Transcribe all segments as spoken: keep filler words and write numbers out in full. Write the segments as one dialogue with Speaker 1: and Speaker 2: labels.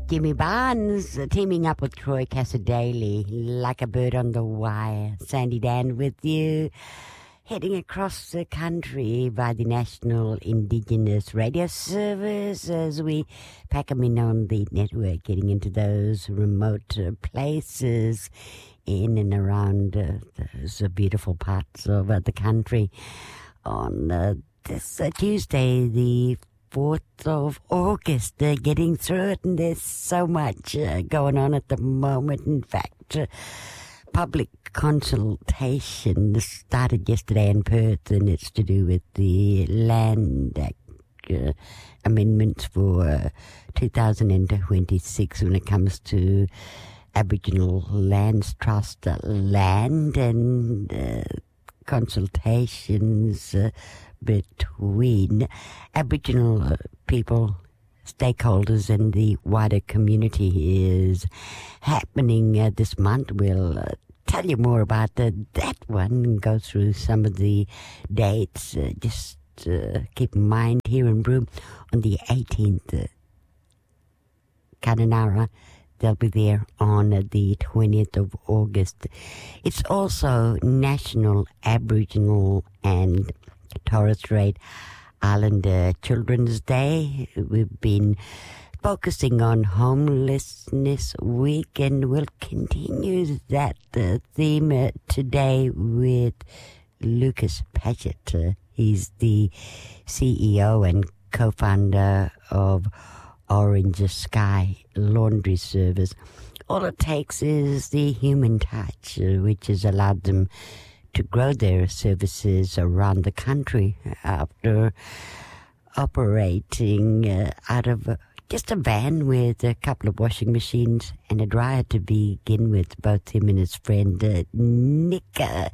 Speaker 1: Jimmy Barnes uh, teaming up with Troy Cassadaly, like a bird on the wire. Sandy Dan with you, heading across the country by the National Indigenous Radio Service as we pack them in on the network, getting into those remote uh, places in and around uh, those uh, beautiful parts of uh, the country. On uh, this uh, Tuesday, the fourth of August, uh, getting through it, and there's so much uh, going on at the moment. In fact, uh, public consultation started yesterday in Perth, and it's to do with the Land Act uh, amendments for uh, two thousand twenty-six when it comes to Aboriginal Lands Trust uh, land and uh, consultations uh, between Aboriginal uh, people, stakeholders, and the wider community is happening uh, this month. We'll uh, tell you more about uh, that one and go through some of the dates. Uh, just uh, keep in mind here in Broome on the eighteenth, uh, Kununurra. They'll be there on uh, the twentieth of August. It's also National Aboriginal and Torres Strait Islander Children's Day. We've been focusing on Homelessness Week, and we'll continue that uh, theme uh, today with Lucas Paget. Uh, he's the C E O and co-founder of Orange Sky Laundry Service. All it takes is the human touch, uh, which has allowed them to grow their services around the country after operating uh, out of uh, just a van with a couple of washing machines and a dryer to begin with, both him and his friend uh, Nick. Uh,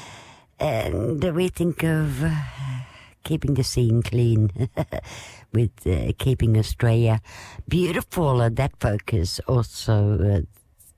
Speaker 1: and we think of uh, keeping the scene clean with uh, keeping Australia beautiful. Uh, that focus also uh,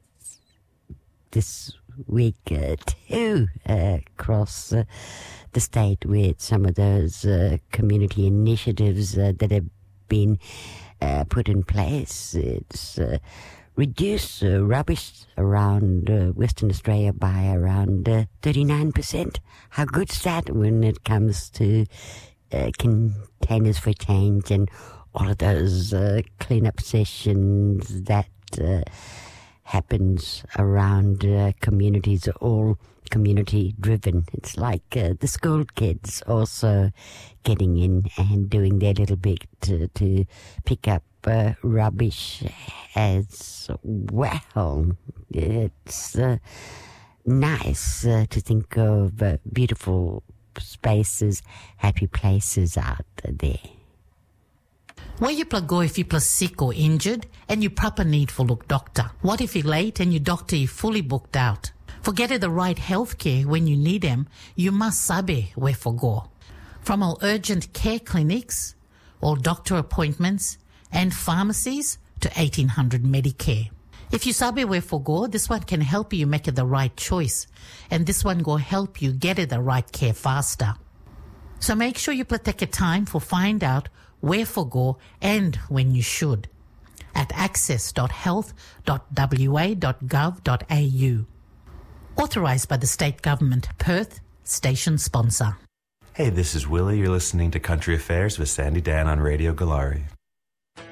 Speaker 1: this week uh, too uh, across uh, the state with some of those uh, community initiatives uh, that have been uh, put in place. It's uh, reduced uh, rubbish around uh, Western Australia by around uh, thirty-nine percent. How good's that when it comes to uh, containers for change and all of those uh, clean-up sessions that uh, happens around uh, communities, all community-driven. It's like uh, the school kids also getting in and doing their little bit to, to pick up uh, rubbish as well. It's uh, nice uh, to think of uh, beautiful spaces, happy places out there.
Speaker 2: Where you go if you're sick or injured and you proper need for look doctor? What if you're late and your doctor is fully booked out? For getting the right health care when you need them, you must sabe where for go. From all urgent care clinics, all doctor appointments and pharmacies to eighteen hundred Medicare. If you sabe where for go, this one can help you make it the right choice, and this one will help you get it the right care faster. So make sure you take a time for find out where for go and when you should at access dot health dot w a dot gov dot a u. Authorised by the State Government, Perth, station sponsor.
Speaker 3: Hey, this is Willie. You're listening to Country Affairs with Sandy Dan on Radio Galari.